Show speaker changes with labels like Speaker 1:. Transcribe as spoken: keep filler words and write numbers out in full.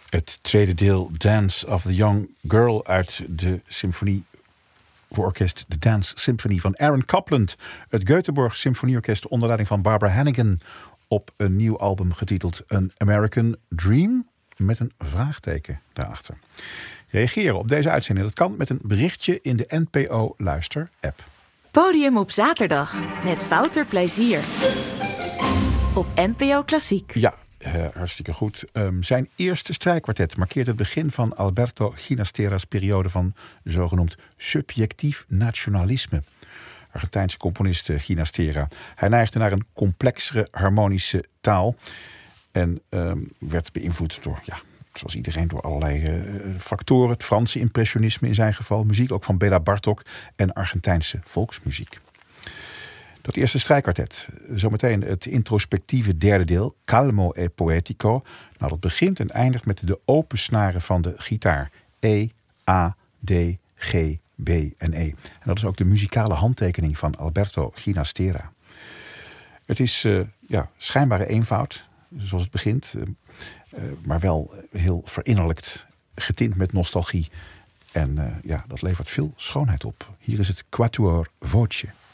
Speaker 1: Het tweede deel Dance of the Young Girl uit de symfonie voor orkest de Dance Symphony van Aaron Copland. Het Göteborg Symfonieorkest onder leiding van Barbara Hannigan op een nieuw album getiteld An American Dream met een vraagteken daarachter. Reageren op deze uitzending, dat kan met een berichtje in de N P O Luister app.
Speaker 2: Podium op zaterdag met Wouter Plezier op N P O Klassiek.
Speaker 1: Ja, uh, hartstikke goed. Um, zijn eerste strijkkwartet markeert het begin van Alberto Ginastera's periode van zogenoemd subjectief nationalisme. Argentijnse componist Ginastera. Hij neigde naar een complexere harmonische taal en um, werd beïnvloed door, ja, zoals iedereen, door allerlei uh, factoren. Het Franse impressionisme in zijn geval, muziek ook van Béla Bartók en Argentijnse volksmuziek. Dat eerste strijkkwartet, zometeen het introspectieve derde deel, Calmo e Poetico. Nou, dat begint en eindigt met de open snaren van de gitaar. E, A, D, G, B en E. En dat is ook de muzikale handtekening van Alberto Ginastera. Het is uh, ja, schijnbare eenvoud, zoals het begint, uh, uh, maar wel heel verinnerlijkt, getint met nostalgie. En uh, ja, dat levert veel schoonheid op. Hier is het Quatuor Voce.